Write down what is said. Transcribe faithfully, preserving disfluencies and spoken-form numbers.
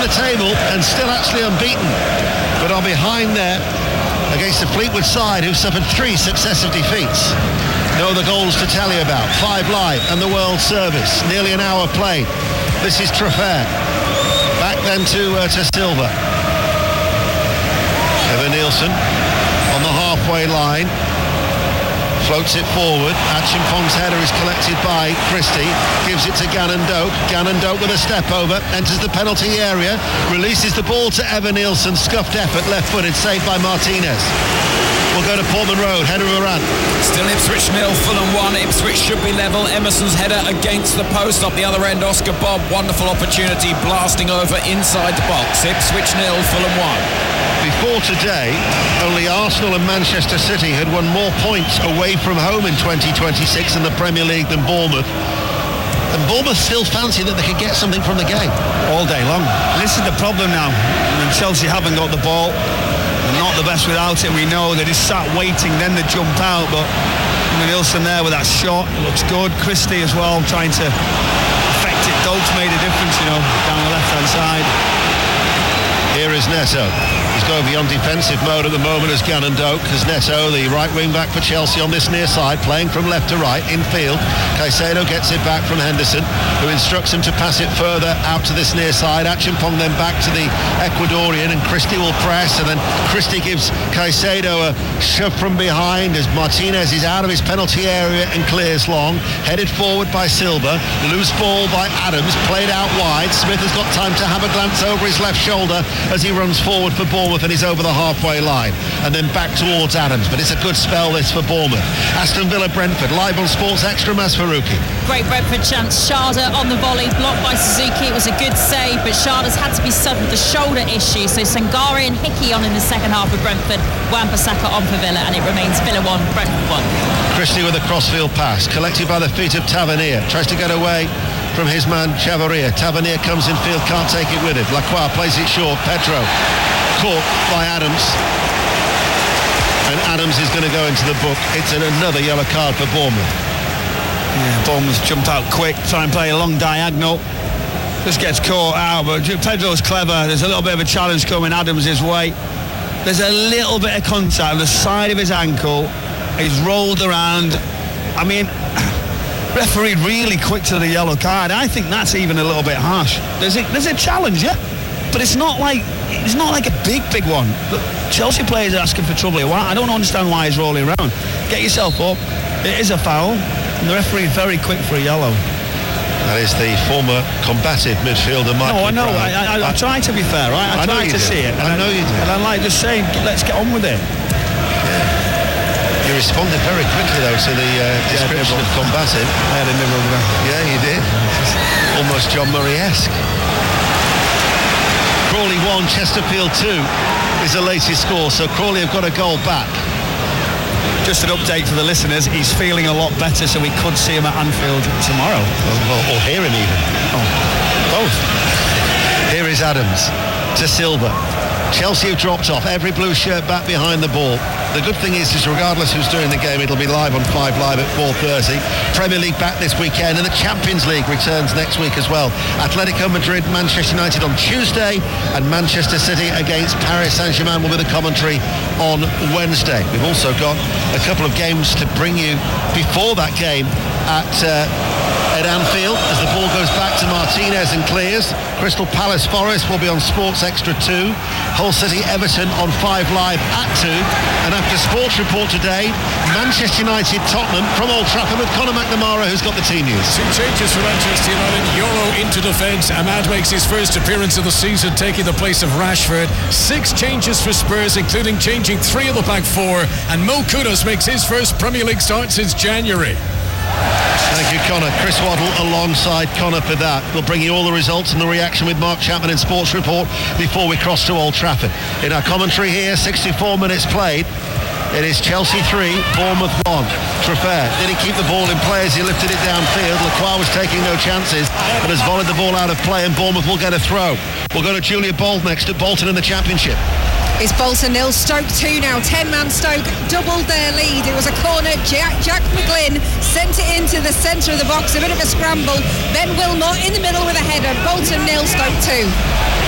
the table and still actually unbeaten, but are behind there against the Fleetwood side who've suffered three successive defeats. No other goals to tell you about. Five Live and the World Service. Nearly an hour played. This is Trafair. Back then to, uh, to Silva. Evan Nielsen on the halfway line. Floats it forward. Achimpong's header is collected by Christie. Gives it to Gannon Doak. Gannon Doak with a step over. Enters the penalty area. Releases the ball to Evan Nielsen. Scuffed effort. Left-footed. Saved by Martinez. We'll go to Portman Road. Header Moran. Still Ipswich nil, Fulham one. Ipswich should be level. Emerson's header against the post. Up the other end, Oscar Bob. Wonderful opportunity. Blasting over inside the box. Ipswich nil, Fulham one. Before today, only Arsenal and Manchester City had won more points away from home in twenty twenty-six in the Premier League than Bournemouth. And Bournemouth still fancy that they could get something from the game. All day long. This is the problem now. I mean, Chelsea haven't got the ball. They're not the best without it, we know. They just sat waiting, then they jump out. But Nielsen there with that shot, it looks good. Christie as well, trying to affect it. Doak's made a difference, you know, down the left-hand side. Here is Neto. He's going beyond defensive mode at the moment as Gannon Doak, as Neto, the right wing back for Chelsea on this near side, playing from left to right in field. Caicedo gets it back from Henderson, who instructs him to pass it further out to this near side. Achimpong then back to the Ecuadorian, and Christie will press, and then Christie gives Caicedo a shove from behind as Martinez is out of his penalty area and clears long. Headed forward by Silva. Loose ball by Adams, played out wide. Smith has got time to have a glance over his left shoulder as he runs forward for Bournemouth, and he's over the halfway line and then back towards Adams. But it's a good spell this for Bournemouth. Aston Villa Brentford live on Sports Extra. Mas Faruqi. Great Brentford chance. Sharda on the volley, blocked by Suzuki. It was a good save, but Sharda's had to be subbed with the shoulder issue. So Sangare and Hickey on in the second half of Brentford. Wan-Bissaka on for Villa, and it remains Villa one, Brentford one. Christie with a crossfield pass collected by the feet of Tavernier. Tries to get away from his man Chavarria. Tavernier comes in field, can't take it with him. Lacroix plays it short. Pedro caught by Adams, and Adams is going to go into the book. It's an, another yellow card for Bournemouth. Yeah, Bournemouth jumped out quick, try and play a long diagonal, just gets caught out. But Pedro's clever. There's a little bit of a challenge coming Adams his way. There's a little bit of contact on the side of his ankle. He's rolled around. I mean, referee really quick to the yellow card. I think that's even a little bit harsh. There's a, there's a challenge, yeah, but it's not like it's not like a big, big one. But Chelsea players are asking for trouble here. I don't understand why he's rolling around. Get yourself up. It is a foul, and the referee is very quick for a yellow. That is the former combative midfielder Michael No, I know. Brown. I, I, I try to be fair, right? I, I try to do. see it. I know I, you do. And I like just saying, let's get on with it. You responded very quickly, though, to the uh, description yeah, of combative. I had a nibble with that. Yeah, you did. Almost John Murray-esque. Crawley one, Chesterfield two is the latest score, so Crawley have got a goal back. Just an update for the listeners, he's feeling a lot better, so we could see him at Anfield tomorrow. Or, or hear him even. Oh, both. Here is Adams to Silva. Chelsea have dropped off. Every blue shirt back behind the ball. The good thing is, is regardless who's doing the game, it'll be live on five Live at four thirty. Premier League back this weekend, and the Champions League returns next week as well. Atletico Madrid, Manchester United on Tuesday, and Manchester City against Paris Saint-Germain will be the commentary on Wednesday. We've also got a couple of games to bring you before that game at uh, at Anfield as the ball goes back to Martinez and clears. Crystal Palace Forest will be on Sports Extra two. Hull City Everton on five Live at two. And after Sports Report today, Manchester United Tottenham from Old Trafford with Conor McNamara, who's got the team news. Two changes for Manchester United. Euro into defence. Ahmad makes his first appearance of the season, taking the place of Rashford. Six changes for Spurs, including changing three of the back four. And Mo Kudus makes his first Premier League start since January. Thank you, Connor. Chris Waddle alongside Connor for that. We'll bring you all the results and the reaction with Mark Chapman in Sports Report before we cross to Old Trafford. In our commentary here, sixty-four minutes played. It is Chelsea three, Bournemouth one. Trafair, did he keep the ball in play as he lifted it downfield? Lacroix was taking no chances, but has volleyed the ball out of play, and Bournemouth will get a throw. We'll go to Julia Bold next at Bolton in the Championship. It's Bolton nil, Stoke two now. ten-man Stoke doubled their lead. It was a corner. Jack, Jack McGlynn sent it into the centre of the box. A bit of a scramble. Ben Wilmot in the middle with a header. Bolton nil, Stoke two.